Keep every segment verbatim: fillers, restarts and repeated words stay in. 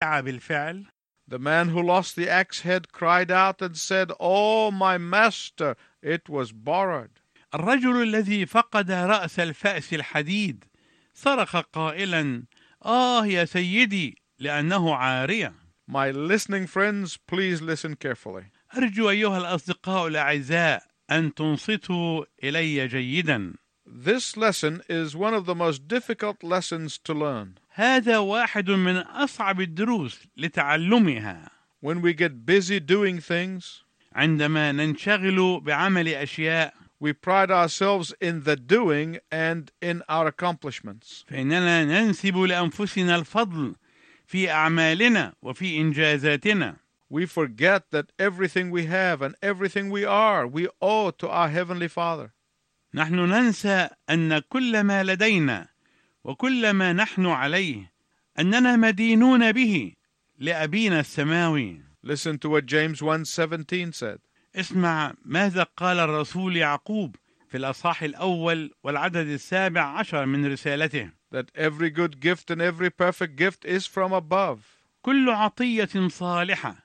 بالفعل. The man who lost the axe head cried out and said, "Oh, my master, it was borrowed." الرجل الذي فقد رأس الفأس الحديد صرخ قائلا: آه يا سيدي، لأنه عارية. My listening friends, please listen carefully. أرجو أيها الأصدقاء الأعزاء أن تنصتوا إلي جيدا. This lesson is one of the most difficult lessons to learn. هذا واحد من أصعب الدروس لتعلمها. When we get busy doing things, عندما ننشغل بعمل أشياء، we pride ourselves in the doing and in our accomplishments. فإننا ننسب لأنفسنا الفضل في أعمالنا وفي إنجازاتنا. We forget that everything we have and everything we are, we owe to our Heavenly Father. نحن ننسى أن كل ما لدينا وكل ما نحن عليه أننا مدينون به لأبينا السماوي. Listen to what James one seventeen said. اسمع ماذا قال الرسول يعقوب في الأصحاح الأول والعدد السابع عشر من رسالته: That every good gift and every perfect gift is from above. كل عطية صالحة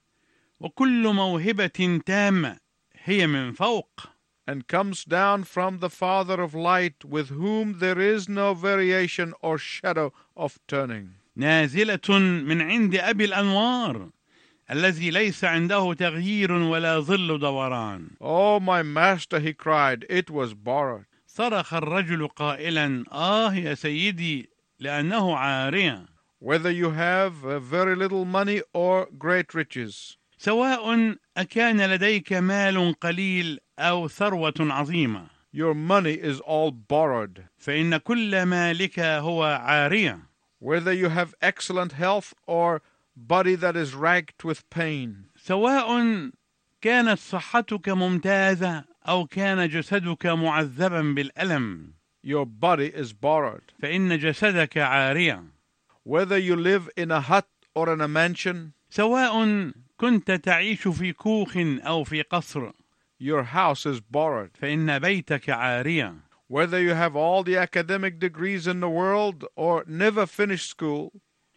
وكل موهبة تامة هي من فوق. And comes down from the Father of light, with whom there is no variation or shadow of turning. نازلة من عند أبي الأنوار، الذي ليس عنده تغيير ولا ظل دوران. Oh, my master, he cried, it was borrowed. صرخ الرجل قائلا: آه يا سيدي، لأنه عارية. Whether you have uh, very little money or great riches, سواء أكان لديك مال قليل أو ثروة عظيمة، your money is all borrowed. فإن كل مالك هو عارية. Whether you have excellent health or body that is racked with pain, سواء كانت صحتك ممتازة أو كان جسدك معذبا بالألم، your body is borrowed. فإن جسدك عارية. Whether you live in a hut or in a mansion, سواء كنت تعيش في كوخ أو في قصر، your house is borrowed. فإن بيتك عارية. Whether you have all the academic degrees in the world or never finish school,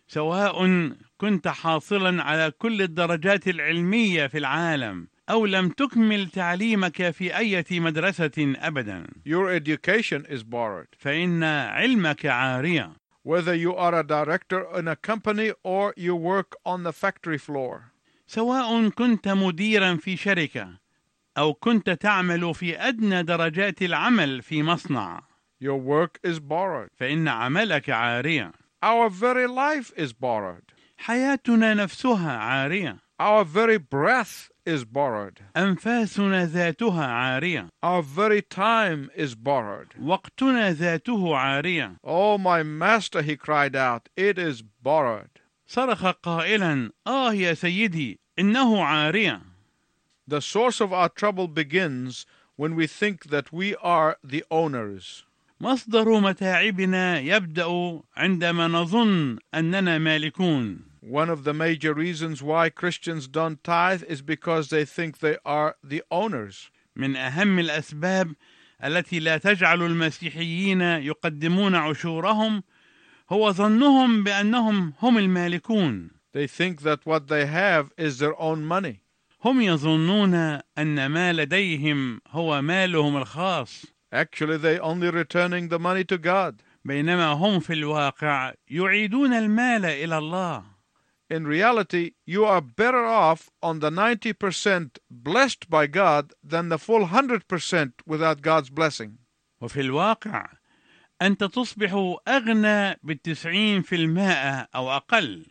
سواء كنت حاصلا على كل الدرجات العلمية في العالم أو لم تكمل تعليمك في أي مدرسة أبدا، your education is borrowed. فإن علمك عارية. Whether you are a director in a company or you work on the factory floor, سواء كنت مديرا في شركة أو كنت تعمل في أدنى درجات العمل في مصنع، your work is borrowed. فإن عملك عارية. Our very life is borrowed. حياتنا نفسها عارية. Our very breath is borrowed. أنفاسنا ذاتها عارية. Our very time is borrowed. وقتنا ذاته عارية. Oh, my master, he cried out, it is borrowed. صرخ قائلا: آه يا سيدي، إنه عارية. The source of our trouble begins when we think that we are the owners. مصدر متاعبنا يبدأ عندما نظن أننا مالكون. One of the major reasons why Christians don't tithe is because they think they are the owners. من أهم الأسباب التي لا تجعل المسيحيين يقدمون عشورهم هو ظنهم بأنهم هم المالكون. They think that what they have is their own money. هم يظنون أن ما لديهم هو مالهم الخاص. Actually, they only returning the money to God. بينما هم في الواقع يعيدون المال إلى الله. In reality, you are better off on the ninety percent blessed by God than the full one hundred percent without God's blessing. وفي الواقع أنت تصبح أغنى بالتسعين في المائة أو أقل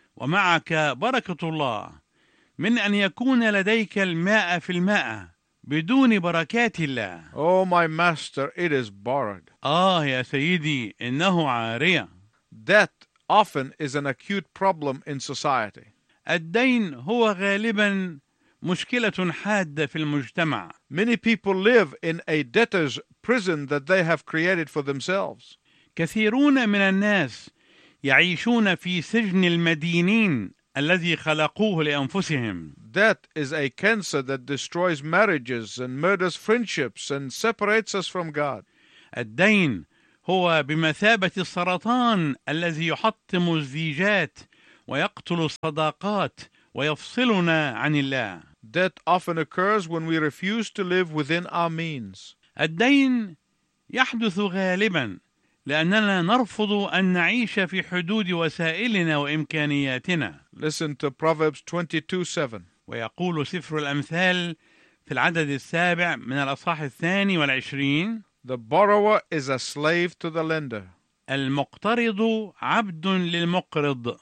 ومعك بركة الله من أن يكون لديك المائة في المائة بدون بركات الله. Oh, my master, it is borrowed. آه يا سيدي، إنه عارية. Debt often is an acute problem in society. الدين هو غالبا مشكلة حادة في المجتمع. Many people live in a debtor's prison that they have created for themselves. كثيرون من الناس يعيشون في سجن المدينين الذي خلقوه لأنفسهم. Debt is a cancer that destroys marriages and murders friendships and separates us from God. الدين هو بمثابة السرطان الذي يحطم الزيجات ويقتل الصداقات ويفصلنا عن الله. Death often occurs when we refuse to live within our means. الدين يحدث غالبا لأننا نرفض أن نعيش في حدود وسائلنا وإمكانياتنا. Listen to Proverbs twenty-two seven. ويقول سفر الأمثال في العدد السابع من الأصحاح الثاني والعشرين: The borrower is a slave to the lender. المقترض عبد للمقرض.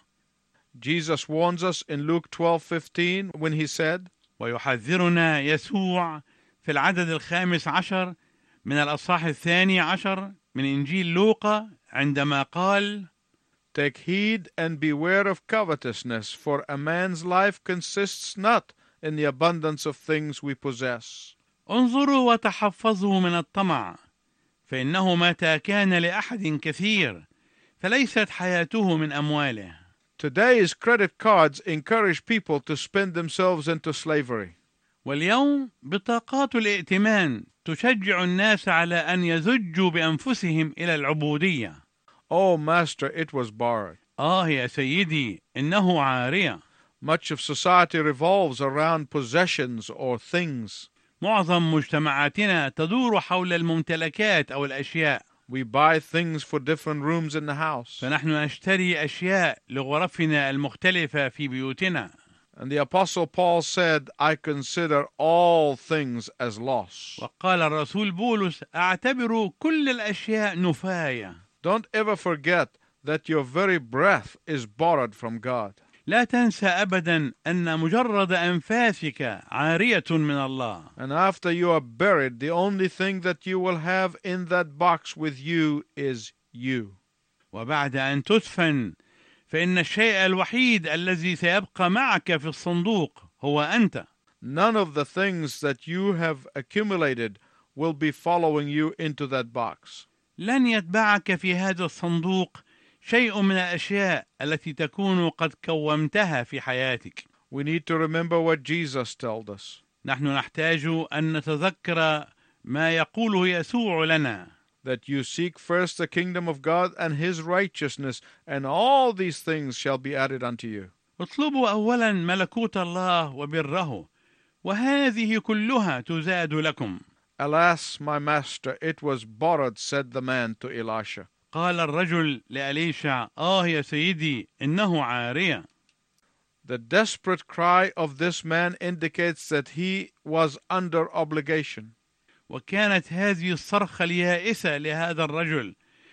Jesus warns us in Luke twelve fifteen when he said, ويحذرنا يسوع في العدد الخامس عشر من الأصحاح الثاني عشر من إنجيل لوقا عندما قال: Take heed and beware of covetousness, for a man's life consists not in the abundance of things we possess. انظروا وتحفظوا من الطمع، فإنه متى كان لأحد كثير فليست حياته من أمواله. Today's credit cards encourage people to spend themselves into slavery. واليوم بطاقات الائتمان تشجع الناس على أن يزجوا بأنفسهم إلى العبودية. Oh, Master, it was borrowed. آه يا سيدي، إنه عارية. Much of society revolves around possessions or things. معظم مجتمعاتنا تدور حول الممتلكات أو الأشياء. We buy things for different rooms in the house. فنحن نشتري أشياء لغرفنا المختلفة في بيوتنا. And the Apostle Paul said, I consider all things as loss. وقال الرسول بولس: أعتبر كل الأشياء نفاية. Don't ever forget that your very breath is borrowed from God. لا تنسى أبدا أن مجرد أنفاسك عارية من الله. And after you are buried, the only thing that you will have in that box with you is you. وبعد أن تدفن فإن الشيء الوحيد الذي سيبقى معك في الصندوق هو أنت. None of the things that you have accumulated will be following you into that box. لن يتبعك في هذا الصندوق شيء من الأشياء التي تكون قد كومتها في حياتك. We need to remember what Jesus told us. نحن نحتاج أن نتذكر ما يقوله يسوع لنا: That you seek first the kingdom of God and his righteousness, and all these things shall be added unto you. اطلبوا أولا ملكوت الله وبره، وهذه كلها تزاد لكم. Alas, my master, it was borrowed, said the man to Elisha. قال الرجل لأليشع: آه يا سيدي، إنه عارية. The desperate cry of this man indicates that he was under obligation. وكانت هذه الصرخة اليائسة لهذا الرجل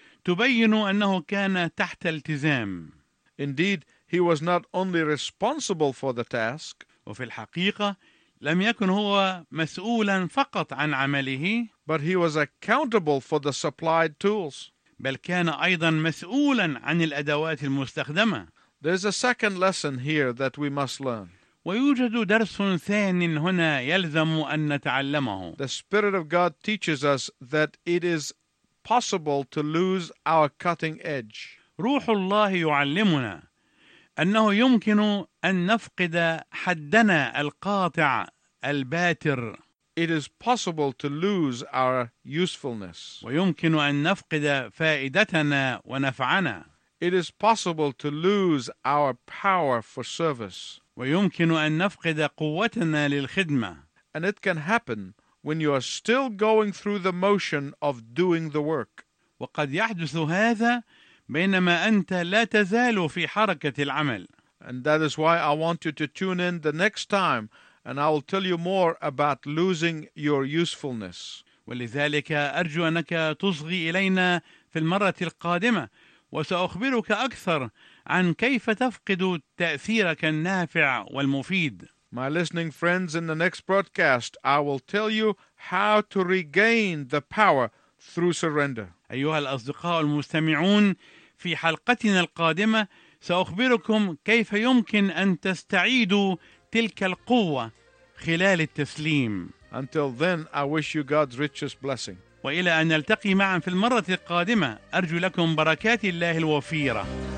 تبين أنه كان تحت التزام. Indeed, he was not only responsible for the task, وفي الحقيقة لم يكن هو مسؤولا فقط عن عمله، but he was accountable for the supplied tools. بل كان أيضا مسؤولا عن الأدوات المستخدمة. There's a second lesson here that we must learn. ويوجد درس ثانٍ هنا يلزم أن نتعلمه. The Spirit of God teaches us that it is possible to lose our cutting edge. روح الله يعلمنا أنه يمكن أن نفقد حدنا القاطع الباتر. It is possible to lose our usefulness. ويمكن أن نفقد فائدتنا ونفعنا. It is possible to lose our power for service. ويمكن أن نفقد قوتنا للخدمة. And it can happen when you are still going through the motion of doing the work. وقد يحدث هذا بينما أنت لا تزال في حركة العمل. And that is why I want you to tune in the next time, and I will tell you more about losing your usefulness. ولذلك أرجو أنك تصغي إلينا في المرة القادمة، وسأخبرك أكثر عن كيف تفقد تأثيرك النافع والمفيد. My listening friends, in the next broadcast, I will tell you how to regain the power through surrender. أيها الأصدقاء المستمعون، في حلقتنا القادمة سأخبركم كيف يمكن أن تستعيدوا تلك القوة خلال التسليم. Until then, I wish you God's richest blessing. وإلى أن نلتقي معا في المرة القادمة، أرجو لكم بركات الله الوفيرة.